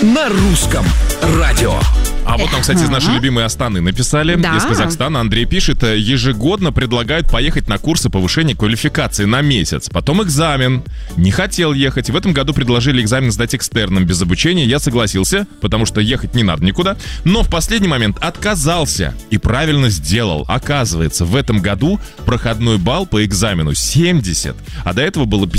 на русском радио. А вот нам, кстати, из нашей любимой Астаны написали, из Казахстана. Андрей пишет, ежегодно предлагают поехать на курсы повышения квалификации на месяц. Потом экзамен. Не хотел ехать. В этом году предложили экзамен сдать экстерном без обучения. Я согласился, потому что ехать не надо никуда. Но в последний момент отказался. И правильно сделал. Оказывается, в этом году проходной балл по экзамену 70. А до этого было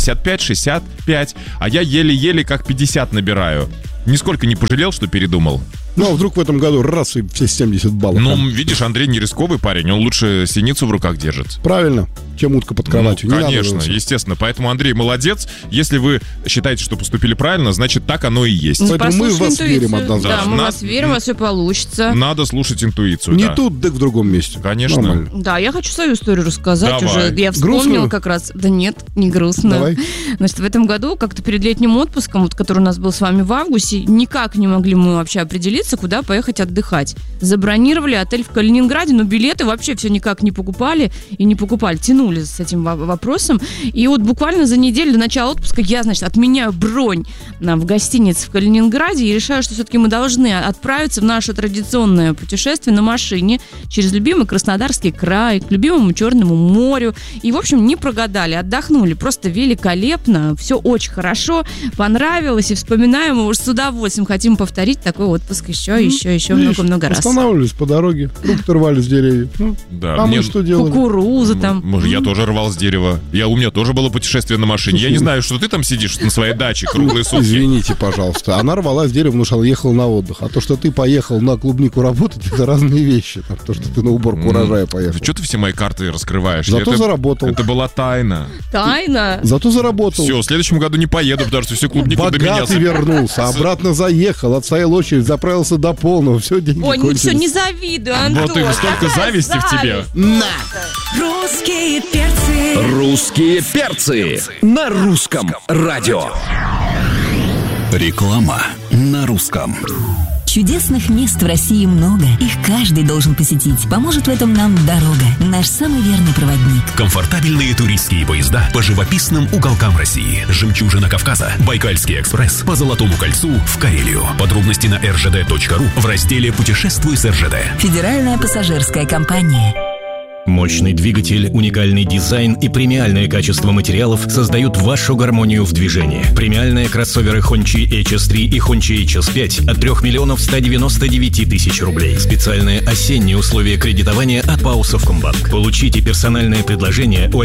55-65. А я еле-еле как 50 набираю. Нисколько не пожалел, что передумал. Ну, а вдруг в этом году раз и все 70 баллов. Ну, видишь, Андрей не рисковый парень, он лучше синицу в руках держит. Правильно, чем утка под кроватью. Ну, конечно, естественно. Поэтому, Андрей, молодец. Если вы считаете, что поступили правильно, значит, так оно и есть. Поэтому мы в вас верим однозначно. Да, мы в вас верим, у вас все получится. Надо слушать интуицию. Не тут, так в другом месте. Конечно. Нормально. Да, я хочу свою историю рассказать. Давай. Уже. Я вспомнила Грустную? как раз. Да нет, не грустно. Давай. Значит, в этом году, как-то перед летним отпуском, вот, который у нас был с вами в августе, никак не могли мы вообще определиться, куда поехать отдыхать. Забронировали отель в Калининграде, но билеты вообще все никак не покупали и не покупали. Тянули с этим вопросом. И вот буквально за неделю до начала отпуска я, значит, отменяю бронь в гостинице в Калининграде и решаю, что все-таки мы должны отправиться в наше традиционное путешествие на машине через любимый Краснодарский край, к любимому Черному морю. И, в общем, не прогадали, отдохнули. Просто великолепно, все очень хорошо, понравилось. И вспоминаем, мы уже с удовольствием хотим повторить такой отпуск еще много-много раз. Останавливались по дороге, фрукты рвали с деревьев. Да, а мы что делали? Кукуруза там. Я тоже рвал с дерева. У меня тоже было путешествие на машине. Я не знаю, что ты там сидишь на своей даче круглые сутки. Извините, пожалуйста. Она рвала с дерева, потому что она ехала на отдых. А то, что ты поехал на клубнику работать, это разные вещи. То, что ты на уборку урожая поехал. Что ты все мои карты раскрываешь? Зато заработал. Это была тайна. Тайна. Зато заработал. Все, в следующем году не поеду, потому что все клубники до меня. Богатый вернулся, обратно заехал, отстоял очередь, заправился до полного, все, деньги Ой, кончились. все, не завидую, Антон. Вот и столько зависти в тебе. Русские перцы. Русские перцы на русском радио. Реклама на русском. Чудесных мест в России много. Их каждый должен посетить. Поможет в этом нам дорога. Наш самый верный проводник. Комфортабельные туристские поезда по живописным уголкам России. Жемчужина Кавказа. Байкальский экспресс. По Золотому кольцу в Карелию. Подробности на rжd.ru в разделе «Путешествуй с РЖД». Федеральная пассажирская компания. Мощный двигатель, уникальный дизайн и премиальное качество материалов создают вашу гармонию в движении. Премиальные кроссоверы Hongqi HS3 и Hongqi HS5 от 3 199 000 рублей. Специальные осенние условия кредитования от ПАО «Совкомбанк». Получите персональное предложение